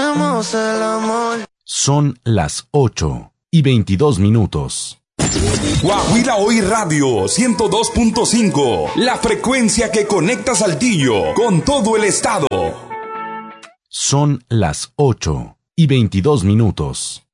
hacemos el amor. Son las 8:22. Guajira Hoy Radio 102.5, la frecuencia que conecta Saltillo con todo el estado. Son las 8:22.